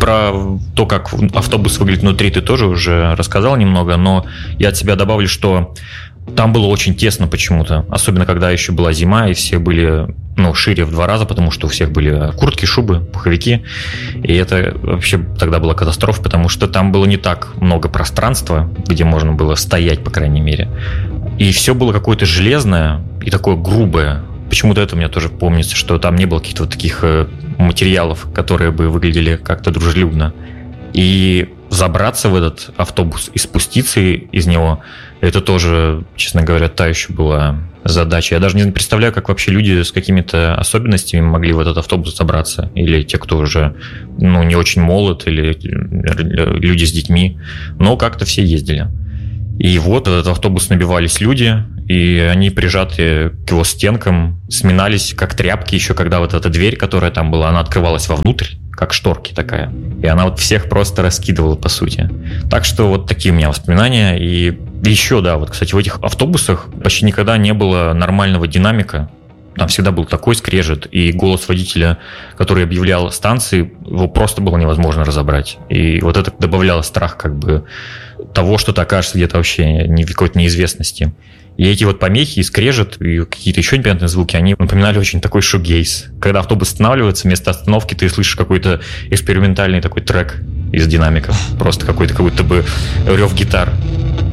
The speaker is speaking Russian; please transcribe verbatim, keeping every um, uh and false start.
про то, как автобус выглядит внутри, ты тоже уже рассказал немного, но я от себя добавлю, что там было очень тесно почему-то, особенно когда еще была зима, и все были, ну, шире в два раза, потому что у всех были куртки, шубы, пуховики, и это вообще тогда была катастрофа, потому что там было не так много пространства, где можно было стоять, по крайней мере, и все было какое-то железное и такое грубое. Почему-то это у меня тоже помнится, что там не было каких-то вот таких материалов, которые бы выглядели как-то дружелюбно. И забраться в этот автобус и спуститься из него, это тоже, честно говоря, та еще была задача. Я даже не представляю, как вообще люди с какими-то особенностями могли в этот автобус забраться. Или те, кто уже, ну, не очень молод, или люди с детьми. Но как-то все ездили. И вот в этот автобус набивались люди, и они, прижатые к его стенкам, сминались как тряпки еще, когда вот эта дверь, которая там была, она открывалась вовнутрь, как шторки такая. И она вот всех просто раскидывала, по сути. Так что вот такие у меня воспоминания. И еще, да, вот, кстати, в этих автобусах почти никогда не было нормального динамика. Там всегда был такой скрежет, и голос водителя, который объявлял станции, его просто было невозможно разобрать. И вот это добавляло страх как бы того, что ты окажешься где-то вообще в какой-то неизвестности. И эти вот помехи, и скрежет, и какие-то еще непонятные звуки, они напоминали очень такой шугейс. Когда автобус останавливается, вместо остановки ты слышишь какой-то экспериментальный такой трек из динамиков. Просто какой-то как будто бы рев гитар.